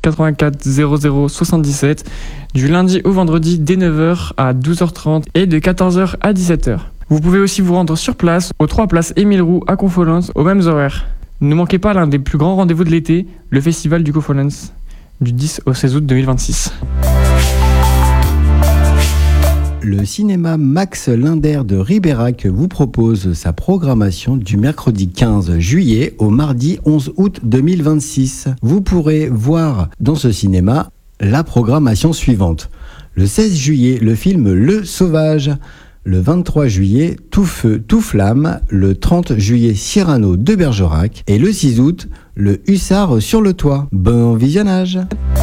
84 00 77 du lundi au vendredi dès 9h à 12h30 et de 14h à 17h. Vous pouvez aussi vous rendre sur place aux 3 places Émile Roux à Confolens aux mêmes horaires. Ne manquez pas l'un des plus grands rendez-vous de l'été, le festival du Confolens, du 10 au 16 août 2026. Le cinéma Max Linder de Ribérac vous propose sa programmation du mercredi 15 juillet au mardi 11 août 2026. Vous pourrez voir dans ce cinéma la programmation suivante. Le 16 juillet, le film Le Sauvage. Le 23 juillet, Tout Feu, Tout Flamme. Le 30 juillet, Cyrano de Bergerac. Et le 6 août, Le Hussard sur le toit. Bon visionnage!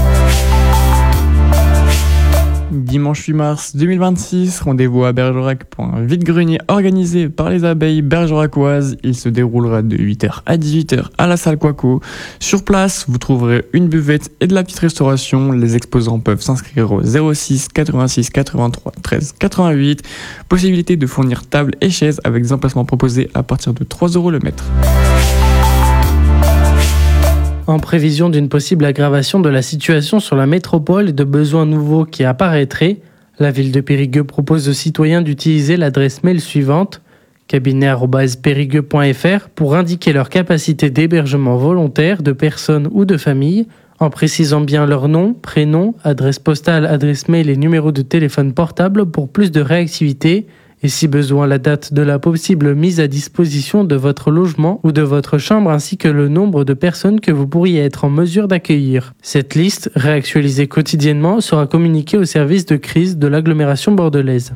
Dimanche 8 mars 2026, rendez-vous à Bergerac pour un vide-grenier organisé par les abeilles bergeracoises. Il se déroulera de 8h à 18h à la salle Quaco. Sur place, vous trouverez une buvette et de la petite restauration. Les exposants peuvent s'inscrire au 06 86 83 13 88. Possibilité de fournir table et chaises avec des emplacements proposés à partir de 3 € le mètre. En prévision d'une possible aggravation de la situation sur la métropole et de besoins nouveaux qui apparaîtraient, la ville de Périgueux propose aux citoyens d'utiliser l'adresse mail suivante cabinet@périgueux.fr pour indiquer leur capacité d'hébergement volontaire de personnes ou de familles, en précisant bien leur nom, prénom, adresse postale, adresse mail et numéro de téléphone portable pour plus de réactivité, et si besoin la date de la possible mise à disposition de votre logement ou de votre chambre ainsi que le nombre de personnes que vous pourriez être en mesure d'accueillir. Cette liste, réactualisée quotidiennement, sera communiquée au service de crise de l'agglomération bordelaise.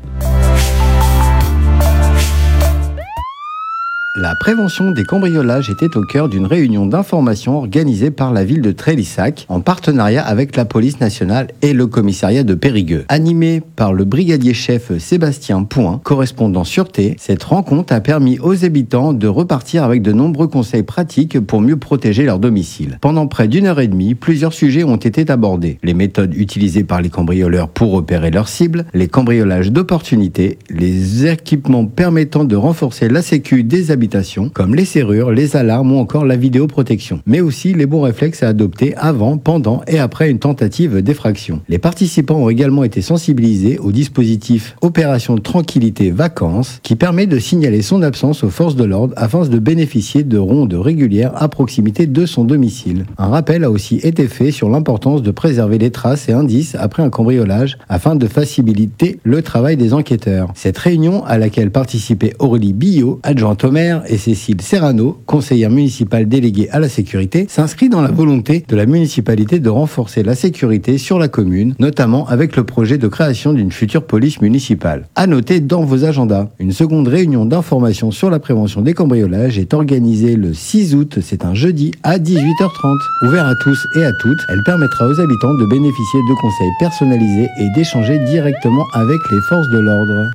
La prévention des cambriolages était au cœur d'une réunion d'information organisée par la ville de Trélissac en partenariat avec la police nationale et le commissariat de Périgueux. Animée par le brigadier-chef Sébastien Point, correspondant sûreté, cette rencontre a permis aux habitants de repartir avec de nombreux conseils pratiques pour mieux protéger leur domicile. Pendant près d'une heure et demie, plusieurs sujets ont été abordés. Les méthodes utilisées par les cambrioleurs pour repérer leurs cibles, les cambriolages d'opportunité, les équipements permettant de renforcer la sécu des habitants comme les serrures, les alarmes ou encore la vidéoprotection, mais aussi les bons réflexes à adopter avant, pendant et après une tentative d'effraction. Les participants ont également été sensibilisés au dispositif Opération Tranquillité Vacances qui permet de signaler son absence aux forces de l'ordre afin de bénéficier de rondes régulières à proximité de son domicile. Un rappel a aussi été fait sur l'importance de préserver les traces et indices après un cambriolage afin de faciliter le travail des enquêteurs. Cette réunion à laquelle participaient Aurélie Billot, adjointe au maire, et Cécile Serrano, conseillère municipale déléguée à la sécurité, s'inscrit dans la volonté de la municipalité de renforcer la sécurité sur la commune, notamment avec le projet de création d'une future police municipale. À noter dans vos agendas, une seconde réunion d'information sur la prévention des cambriolages est organisée le 6 août, c'est un jeudi à 18h30. Ouvert à tous et à toutes, elle permettra aux habitants de bénéficier de conseils personnalisés et d'échanger directement avec les forces de l'ordre.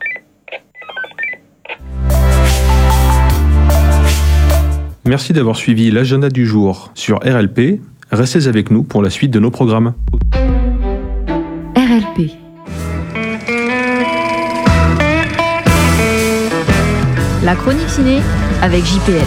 Merci d'avoir suivi l'agenda du jour sur RLP. Restez avec nous pour la suite de nos programmes. RLP. La chronique ciné avec JPL.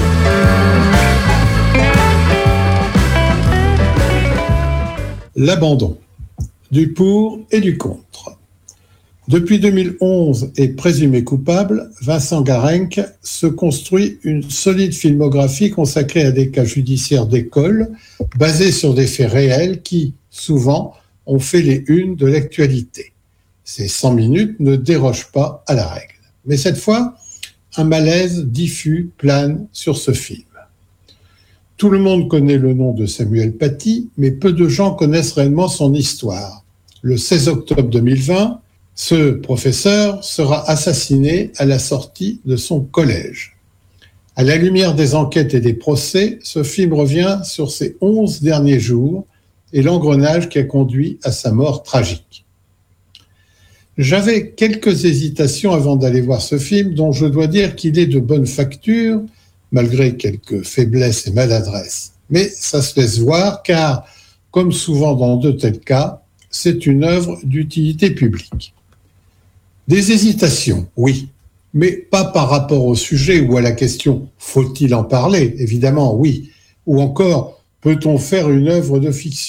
L'abandon. Du pour et du contre. Depuis 2011 et présumé coupable, Vincent Garenc se construit une solide filmographie consacrée à des cas judiciaires d'école, basés sur des faits réels qui, souvent, ont fait les unes de l'actualité. Ces 100 minutes ne dérogent pas à la règle. Mais cette fois, un malaise diffus plane sur ce film. Tout le monde connaît le nom de Samuel Paty, mais peu de gens connaissent réellement son histoire. Le 16 octobre 2020, ce professeur sera assassiné à la sortie de son collège. À la lumière des enquêtes et des procès, ce film revient sur ses 11 derniers jours et l'engrenage qui a conduit à sa mort tragique. J'avais quelques hésitations avant d'aller voir ce film, dont je dois dire qu'il est de bonne facture, malgré quelques faiblesses et maladresses. Mais ça se laisse voir, car, comme souvent dans de tels cas, c'est une œuvre d'utilité publique. Des hésitations, oui, mais pas par rapport au sujet ou à la question « faut-il en parler ?» Évidemment, oui. Ou encore « peut-on faire une œuvre de fiction ?»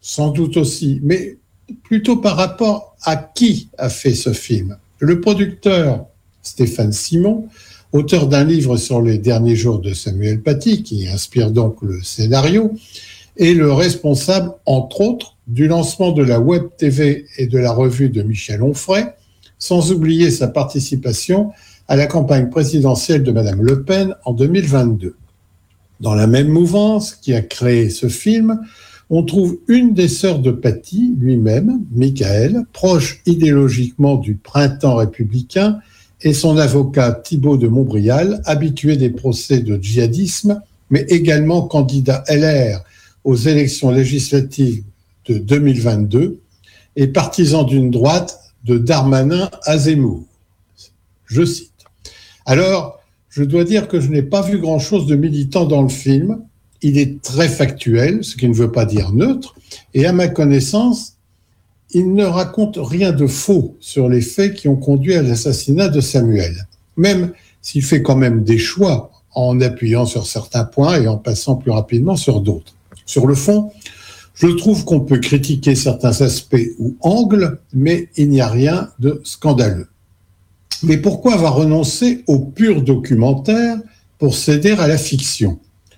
sans doute aussi, mais plutôt par rapport à qui a fait ce film. Le producteur Stéphane Simon, auteur d'un livre sur les derniers jours de Samuel Paty, qui inspire donc le scénario, est le responsable, entre autres, du lancement de la Web TV et de la revue de Michel Onfray, sans oublier sa participation à la campagne présidentielle de Madame Le Pen en 2022. Dans la même mouvance qui a créé ce film, on trouve une des sœurs de Paty, lui-même, Michael, proche idéologiquement du printemps républicain, et son avocat Thibault de Montbrial, habitué des procès de djihadisme, mais également candidat LR aux élections législatives de 2022 et partisan d'une droite de Darmanin à Zemmour. Je cite. Alors, je dois dire que je n'ai pas vu grand-chose de militant dans le film. Il est très factuel, ce qui ne veut pas dire neutre, et à ma connaissance, il ne raconte rien de faux sur les faits qui ont conduit à l'assassinat de Samuel, même s'il fait quand même des choix en appuyant sur certains points et en passant plus rapidement sur d'autres. Sur le fond, je trouve qu'on peut critiquer certains aspects ou angles, mais il n'y a rien de scandaleux. Mais pourquoi avoir renoncé au pur documentaire pour céder à la fiction ?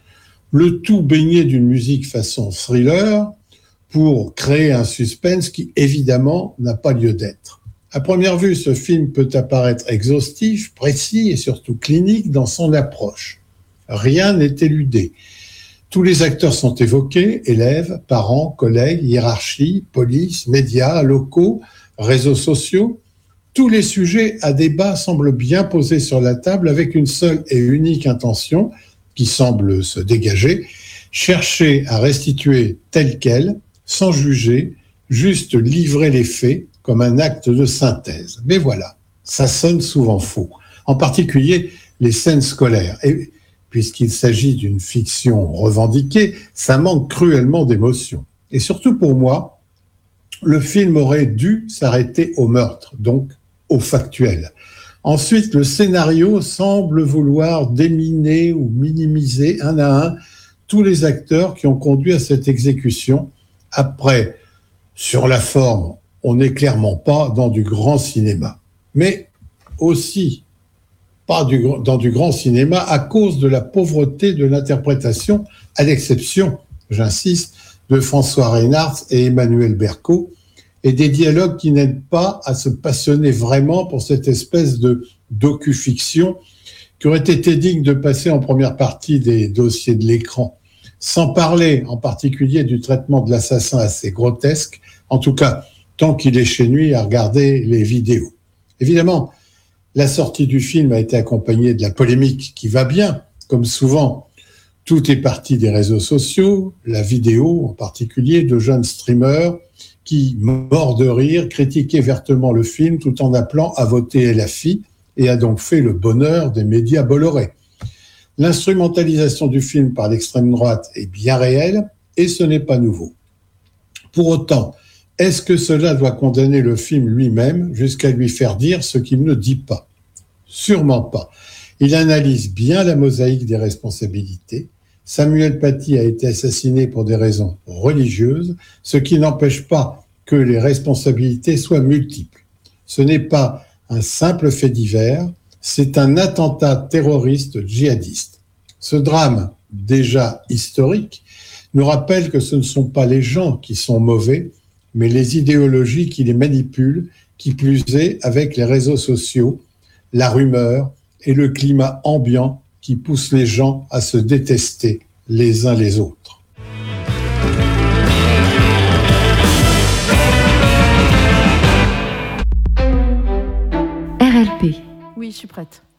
Le tout baigné d'une musique façon thriller pour créer un suspense qui, évidemment, n'a pas lieu d'être. À première vue, ce film peut apparaître exhaustif, précis et surtout clinique dans son approche. Rien n'est éludé. Tous les acteurs sont évoqués, élèves, parents, collègues, hiérarchie, police, médias, locaux, réseaux sociaux. Tous les sujets à débat semblent bien posés sur la table avec une seule et unique intention qui semble se dégager, chercher à restituer tel quel, sans juger, juste livrer les faits comme un acte de synthèse. Mais voilà, ça sonne souvent faux, en particulier les scènes scolaires. Et puisqu'il s'agit d'une fiction revendiquée, ça manque cruellement d'émotion. Et surtout pour moi, le film aurait dû s'arrêter au meurtre, donc au factuel. Ensuite, le scénario semble vouloir déminer ou minimiser un à un tous les acteurs qui ont conduit à cette exécution. Après, sur la forme, on n'est clairement pas dans du grand cinéma. Mais aussi pas dans du grand cinéma à cause de la pauvreté de l'interprétation, à l'exception, j'insiste, de François Reynard et Emmanuel Berco, et des dialogues qui n'aident pas à se passionner vraiment pour cette espèce de docu-fiction qui aurait été digne de passer en première partie des dossiers de l'écran. Sans parler en particulier du traitement de l'assassin assez grotesque, en tout cas tant qu'il est chez lui à regarder les vidéos. Évidemment, la sortie du film a été accompagnée de la polémique qui va bien, comme souvent. Tout est parti des réseaux sociaux, la vidéo en particulier, de jeunes streamers qui, morts de rire, critiquaient vertement le film tout en appelant à voter LFI et a donc fait le bonheur des médias Bolloré. L'instrumentalisation du film par l'extrême droite est bien réelle et ce n'est pas nouveau. Pour autant, est-ce que cela doit condamner le film lui-même jusqu'à lui faire dire ce qu'il ne dit pas ? Sûrement pas. Il analyse bien la mosaïque des responsabilités. Samuel Paty a été assassiné pour des raisons religieuses, ce qui n'empêche pas que les responsabilités soient multiples. Ce n'est pas un simple fait divers, c'est un attentat terroriste djihadiste. Ce drame, déjà historique, nous rappelle que ce ne sont pas les gens qui sont mauvais, mais les idéologies qui les manipulent, qui plus est avec les réseaux sociaux, la rumeur et le climat ambiant qui pousse les gens à se détester les uns les autres. RLP. Oui, je suis prête.